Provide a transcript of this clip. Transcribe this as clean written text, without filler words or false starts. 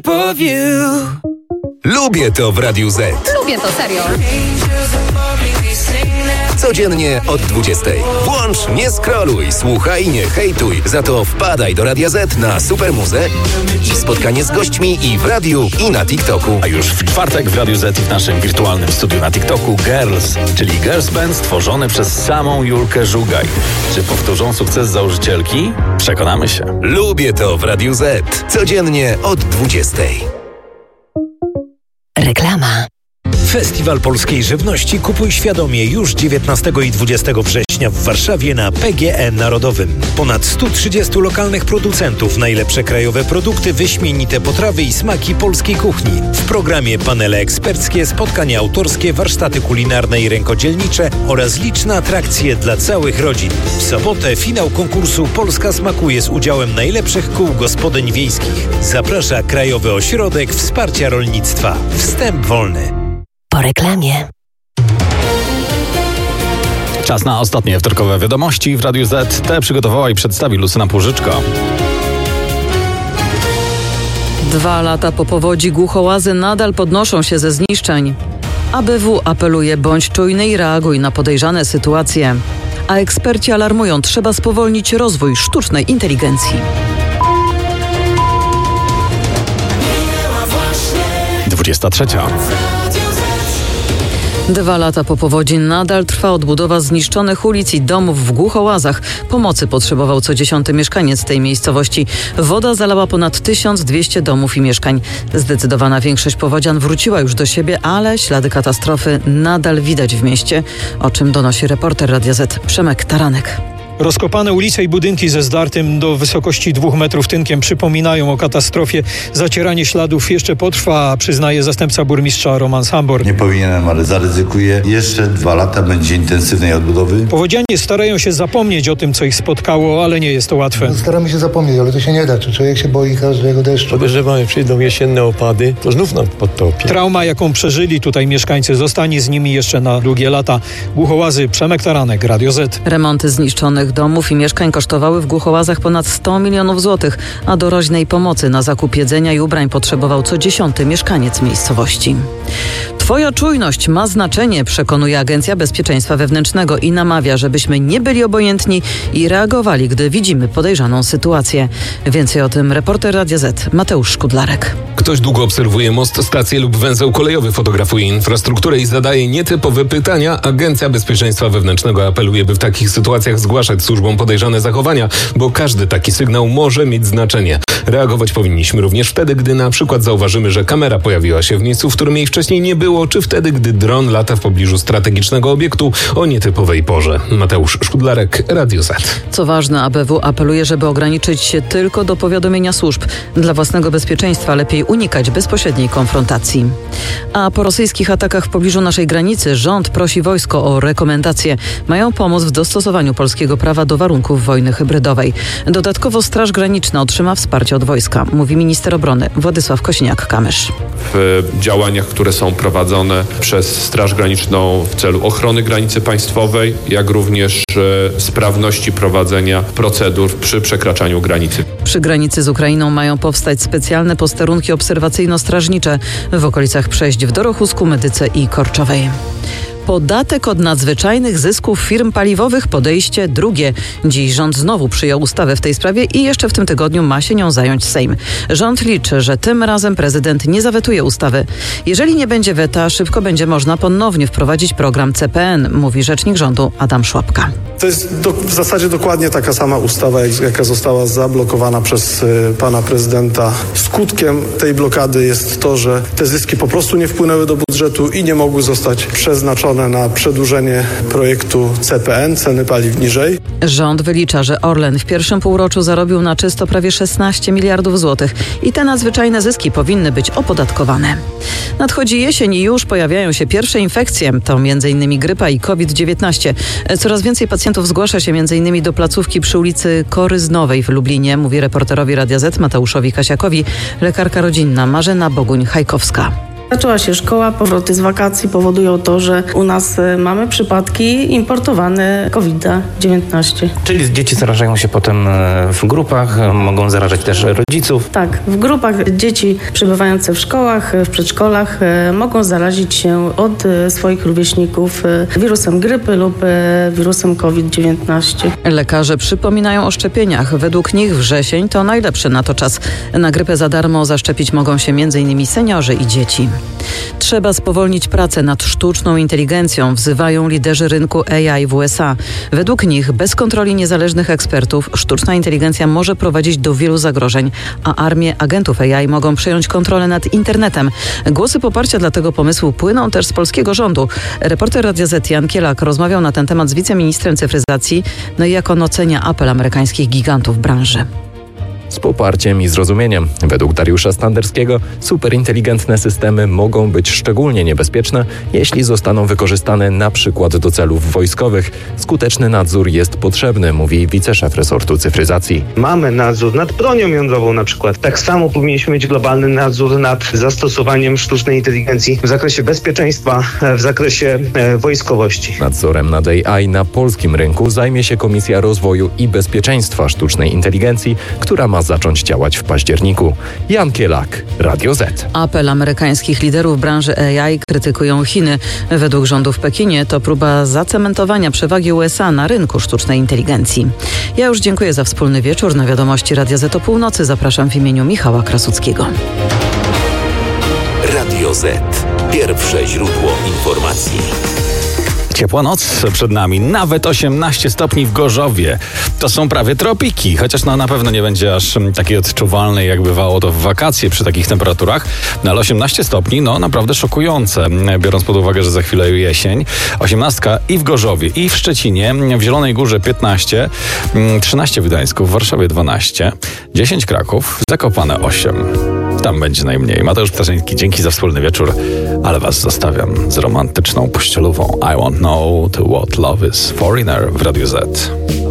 Lubię to w Radiu Z. Lubię to, serio. Codziennie od 20. Włącz, nie scrolluj, słuchaj, nie hejtuj. Za to wpadaj do Radia Z na Supermuzę i spotkanie z gośćmi i w radiu, i na TikToku. A już w czwartek w Radiu Z i w naszym wirtualnym studiu na TikToku Girls, czyli Girls Band stworzony przez samą Julkę Żugaj. Czy powtórzą sukces założycielki? Przekonamy się. Lubię to w Radiu Z. Codziennie od 20. Reklama. Festiwal Polskiej Żywności kupuj świadomie już 19 i 20 września w Warszawie na PGE Narodowym. Ponad 130 lokalnych producentów, najlepsze krajowe produkty, wyśmienite potrawy i smaki polskiej kuchni. W programie panele eksperckie, spotkania autorskie, warsztaty kulinarne i rękodzielnicze oraz liczne atrakcje dla całych rodzin. W sobotę finał konkursu Polska smakuje z udziałem najlepszych kół gospodyń wiejskich. Zaprasza Krajowy Ośrodek Wsparcia Rolnictwa. Wstęp wolny. Po reklamie. Czas na ostatnie wtorkowe wiadomości w Radiu Z. Te przygotowała i przedstawi Lucyna Płużyczko. 2 lata po powodzi Głuchołazy nadal podnoszą się ze zniszczeń. ABW apeluje: bądź czujny i reaguj na podejrzane sytuacje. A eksperci alarmują: trzeba spowolnić rozwój sztucznej inteligencji. 23. 2 lata po powodzi nadal trwa odbudowa zniszczonych ulic i domów w Głuchołazach. Pomocy potrzebował co 10. mieszkaniec tej miejscowości. Woda zalała ponad 1200 domów i mieszkań. Zdecydowana większość powodzian wróciła już do siebie, ale ślady katastrofy nadal widać w mieście, o czym donosi reporter Radia Z Przemek Taranek. Rozkopane ulice i budynki ze zdartym do wysokości 2 metrów tynkiem przypominają o katastrofie. Zacieranie śladów jeszcze potrwa, przyznaje zastępca burmistrza Roman Sambor. Nie powinienem, ale zaryzykuję. Jeszcze 2 lata będzie intensywnej odbudowy. Powodzianie starają się zapomnieć o tym, co ich spotkało, ale nie jest to łatwe. Staramy się zapomnieć, ale to się nie da. Człowiek się boi każdego deszczu. Podejrzewamy, przyjdą jesienne opady, to znów nam podtopi. Trauma, jaką przeżyli tutaj mieszkańcy, zostanie z nimi jeszcze na długie lata. Głuchołazy, Przemek Taranek, Radio Z. Remonty zniszczonych domów i mieszkań kosztowały w Głuchołazach ponad 100 milionów złotych, a doraźnej pomocy na zakup jedzenia i ubrań potrzebował co 10. mieszkaniec miejscowości. Twoja czujność ma znaczenie, przekonuje Agencja Bezpieczeństwa Wewnętrznego i namawia, żebyśmy nie byli obojętni i reagowali, gdy widzimy podejrzaną sytuację. Więcej o tym reporter Radia Z Mateusz Szkudlarek. Ktoś długo obserwuje most, stację lub węzeł kolejowy, fotografuje infrastrukturę i zadaje nietypowe pytania. Agencja Bezpieczeństwa Wewnętrznego apeluje, by w takich sytuacjach zgłaszać służbom podejrzane zachowania, bo każdy taki sygnał może mieć znaczenie. Reagować powinniśmy również wtedy, gdy na przykład zauważymy, że kamera pojawiła się w miejscu, w którym jej wcześniej nie było, czy wtedy, gdy dron lata w pobliżu strategicznego obiektu o nietypowej porze. Mateusz Szkudlarek, Radio Z. Co ważne, ABW apeluje, żeby ograniczyć się tylko do powiadomienia służb. Dla własnego bezpieczeństwa lepiej unikać bezpośredniej konfrontacji. A po rosyjskich atakach w pobliżu naszej granicy rząd prosi wojsko o rekomendacje. Mają pomóc w dostosowaniu polskiego prawa do warunków wojny hybrydowej. Dodatkowo Straż Graniczna otrzyma wsparcie od wojska, mówi minister obrony Władysław Kosiniak-Kamysz. W działaniach, które są prowadzone przez Straż Graniczną w celu ochrony granicy państwowej, jak również sprawności prowadzenia procedur przy przekraczaniu granicy. Przy granicy z Ukrainą mają powstać specjalne posterunki obserwacyjno-strażnicze w okolicach przejść w Dorochusku, Medyce i Korczowej. Podatek od nadzwyczajnych zysków firm paliwowych, podejście drugie. Dziś rząd znowu przyjął ustawę w tej sprawie i jeszcze w tym tygodniu ma się nią zająć Sejm. Rząd liczy, że tym razem prezydent nie zawetuje ustawy. Jeżeli nie będzie weta, szybko będzie można ponownie wprowadzić program CPN, mówi rzecznik rządu Adam Szłapka. To jest w zasadzie dokładnie taka sama ustawa, jaka została zablokowana przez pana prezydenta. Skutkiem tej blokady jest to, że te zyski po prostu nie wpłynęły do budżetu i nie mogły zostać przeznaczone na przedłużenie projektu CPN, ceny paliw niżej. Rząd wylicza, że Orlen w pierwszym półroczu zarobił na czysto prawie 16 miliardów złotych i te nadzwyczajne zyski powinny być opodatkowane. Nadchodzi jesień i już pojawiają się pierwsze infekcje, to m.in. grypa i COVID-19. Coraz więcej pacjentów zgłasza się m.in. do placówki przy ulicy Koryznowej w Lublinie, mówi reporterowi Radia Z Mateuszowi Kasiakowi lekarka rodzinna Marzena Boguń-Hajkowska. Zaczęła się szkoła, powroty z wakacji powodują to, że u nas mamy przypadki importowane COVID-19. Czyli dzieci zarażają się potem w grupach, mogą zarażać też rodziców? Tak, w grupach dzieci przebywające w szkołach, w przedszkolach mogą zarazić się od swoich rówieśników wirusem grypy lub wirusem COVID-19. Lekarze przypominają o szczepieniach. Według nich wrzesień to najlepszy na to czas. Na grypę za darmo zaszczepić mogą się m.in. seniorzy i dzieci. Trzeba spowolnić pracę nad sztuczną inteligencją, wzywają liderzy rynku AI w USA. Według nich, bez kontroli niezależnych ekspertów, sztuczna inteligencja może prowadzić do wielu zagrożeń, a armie agentów AI mogą przejąć kontrolę nad internetem. Głosy poparcia dla tego pomysłu płyną też z polskiego rządu. Reporter Radia Z Jan Kielak rozmawiał na ten temat z wiceministrem cyfryzacji. No i jak on ocenia apel amerykańskich gigantów branży. Z poparciem i zrozumieniem. Według Dariusza Standerskiego superinteligentne systemy mogą być szczególnie niebezpieczne, jeśli zostaną wykorzystane na przykład do celów wojskowych. Skuteczny nadzór jest potrzebny, mówi wiceszef resortu cyfryzacji. Mamy nadzór nad bronią jądrową na przykład. Tak samo powinniśmy mieć globalny nadzór nad zastosowaniem sztucznej inteligencji w zakresie bezpieczeństwa, w zakresie wojskowości. Nadzorem nad AI na polskim rynku zajmie się Komisja Rozwoju i Bezpieczeństwa Sztucznej Inteligencji, która ma zacząć działać w październiku. Jan Kielak, Radio Z. Apel amerykańskich liderów branży AI krytykują Chiny. Według rządu w Pekinie to próba zacementowania przewagi USA na rynku sztucznej inteligencji. Ja już dziękuję za wspólny wieczór. Na wiadomości Radia Z o północy zapraszam w imieniu Michała Krasuckiego. Radio Z. Pierwsze źródło informacji. Ciepła noc przed nami, nawet 18 stopni w Gorzowie. To są prawie tropiki, chociaż na pewno nie będzie aż takiej odczuwalnej, jak bywało to w wakacje przy takich temperaturach. No ale 18 stopni, no naprawdę szokujące, biorąc pod uwagę, że za chwilę jesień. 18 i w Gorzowie, i w Szczecinie, w Zielonej Górze 15, 13 w Gdańsku, w Warszawie 12, 10 Kraków, Zakopane 8. Tam będzie najmniej. Mateusz Ptaszyński, dzięki za wspólny wieczór, ale was zostawiam z romantyczną puścielówą I Won't Know to What Love Is. Foreigner w Radiu Z.